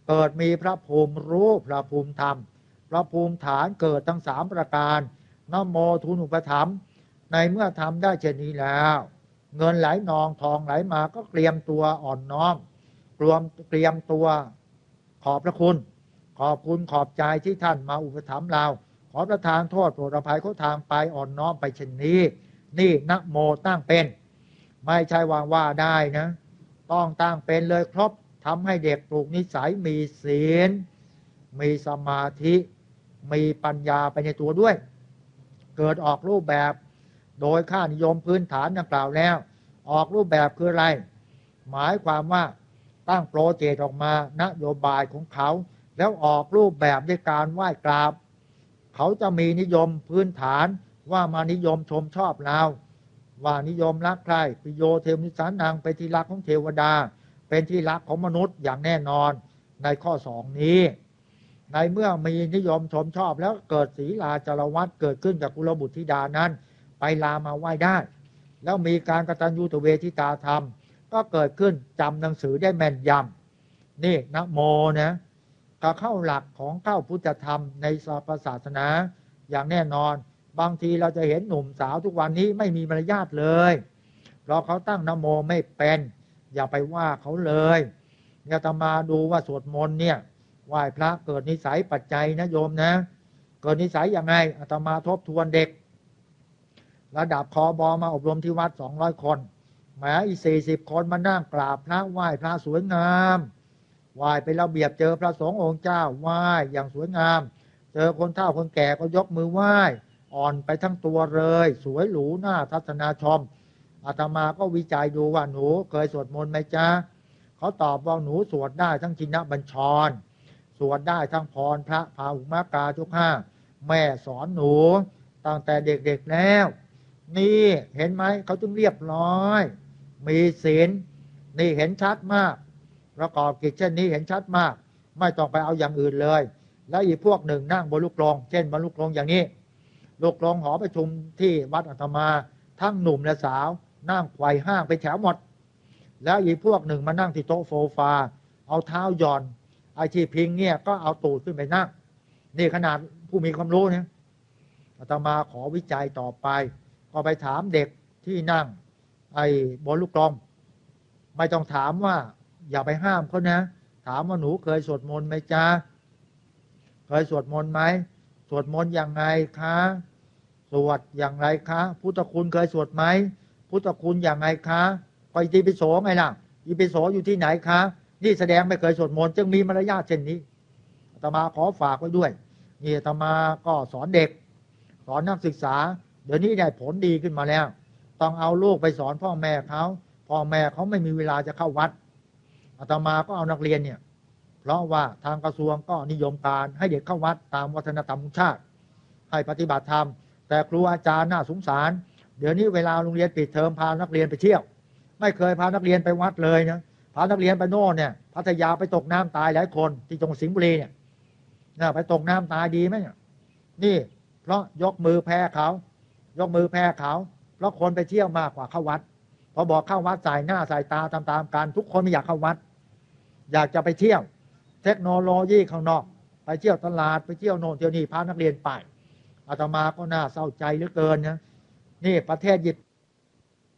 เกิดมีพระภูมิรู้พระภูมิธรรมพระภูมิฐานเกิดทั้ง3ประการนะโมทูลอุปถัมภ์ในเมื่อทำได้เช่นนี้แล้วเงินไหลนองทองไหลมาก็เตรียมตัวอ่อนน้อมเตรียมตัวขอบพระคุณขอบคุณขอบใจที่ท่านมาอุปถัมภ์เราขอประทานโทษโปรดอภัยเขาทางไปอ่อนน้อมไปเช่นนี้นี่นะโมตั้งเป็นไม่ใช่ว่าได้นะต้องตั้งเป็นเลยครบทำให้เด็กปลูกนิสัยมีศีลมีสมาธิมีปัญญาไปในตัวด้วยเกิดออกรูปแบบโดยค่านิยมพื้นฐานดังกล่าวแล้วออกรูปแบบคืออะไรหมายความว่าตั้งโปรเจกต์ออกมานโยบายของเขาแล้วออกรูปแบบด้วยการไหว้กราบเขาจะมีนิยมพื้นฐานว่ามานิยมชมชอบเราว่านิยมรักใครปิโยเทวนิสานังเป็นที่รักของเทวดาเป็นที่รักของมนุษย์อย่างแน่นอนในข้อ2นี้ในเมื่อมีนิยมชมชอบแล้วเกิดศีลาจารวัตเกิดขึ้นจากกุลบุตรธิดานั้นไปลามาไหว้ได้แล้วมีการกตัญญูตเวทิตาธรรมก็เกิดขึ้นจำหนังสือได้แม่นยำนี่นะโมนะก็เข้าหลักของเข้าพุทธธรรมในศาสนาอย่างแน่นอนบางทีเราจะเห็นหนุ่มสาวทุกวันนี้ไม่มีมารยาทเลยเพราะเขาตั้งนะโมไม่เป็นอย่าไปว่าเขาเลยอาตมาดูว่าสวดมนต์เนี่ยไหว้พระเกิดนิสัยปัจจัยนะโยมนะเกิดนิสัยยังไงอาตมาทบทวนเด็กระดับคบมาอบรมที่วัด200คนแหมอีก40คนมานั่งกราบพระไหว้พระสวยงามไหว้เป็นระเบียบเจอพระสงฆ์องค์เจ้าไหว้อย่างสวยงามเจอคนเฒ่าคนแก่ก็ยกมือไหว้อ่อนไปทั้งตัวเลยสวยหรูหน้าทัศนาชมอาตมาก็วิจัยดูว่าหนูเคยสวดมนต์ไหมจ๊ะเขาตอบว่าหนูสวดได้ทั้งชินบัญชรสวดได้ทั้งพรพระพาหุมากาทุกห้าแม่สอนหนูตั้งแต่เด็กๆแล้วนี่เห็นไหมเขาจึงเรียบร้อยมีศีลนี่เห็นชัดมากประกอบกิจเช่นนี้เห็นชัดมากไม่ต้องไปเอาอย่างอื่นเลยแล้วอีกพวกหนึ่งนั่งบนลูกกลงเช่นบนลูกกลงอย่างนี้ลูกกลงหอประชุมที่วัดอาตมาทั้งหนุ่มและสาวนั่งไขว่ห้างไปแถวหมดแล้วอีกพวกหนึ่งมานั่งที่โต๊ะโซฟาเอาเท้าหย่อนไอที่พิงเนี่ยก็เอาตูดขึ้นไปนั่งนี่ขนาดผู้มีความรู้เนี่ยอาตมาขอวิจัยต่อไปก็ไปถามเด็กที่นั่งไอ้บนลูกกลองไม่ต้องถามว่าอย่าไปห้ามเขานะถามว่าหนูเคยสวดมนต์ไหมจ๊ะเคยสวดมนต์ไหมสวดมนต์อย่างไงคะสวดอย่างไรคะพุทธคุณเคยสวดไหมพุทธคุณอย่างไงคะก็อิติปิโสไงล่ะอิติปิโสอยู่ที่ไหนคะนี่แสดงไม่เคยสวดมนต์จึงมีมารยาทเช่นนี้อาตมาขอฝากไว้ด้วยนี่อาตมาก็สอนเด็กสอนนักศึกษาเดี๋ยวนี้ได้ผลดีขึ้นมาแล้วต้องเอาลูกไปสอนพ่อแม่เขาพ่อแม่เขาไม่มีเวลาจะเข้าวัดอาตมาก็เอานักเรียนเนี่ยเพราะว่าทางกระทรวงก็นิยมการให้เด็กเข้าวัดตามวัฒนธรรมของชาติให้ปฏิบัติธรรมแต่ครูอาจารย์น่าสงสารเดี๋ยวนี้เวลาโรงเรียนปิดเทอมพานักเรียนไปเที่ยวไม่เคยพานักเรียนไปวัดเลยนะพานักเรียนไปโน่นเนี่ยพัทยาไปตกน้ำตายหลายคนที่จังหวัดสิงห์บุรีเนี่ยไปตกน้ำตายดีไหมนี่เพราะยกมือแพ้เขายกมือแพ้เขาเพราะคนไปเที่ยวมากกว่าเข้าวัดพอบอกเข้าวัดสายหน้าสายตาตามๆกันทุกคนไม่อยากเข้าวัดอยากจะไปเที่ยวเทคโนโลยีข้างนอกไปเที่ยวตลาดไปเที่ยวโน่นเที่ยวนี่พานักเรียนไปอาตมาก็น่าเศร้าใจเหลือเกินนะนี่ประเทศญี่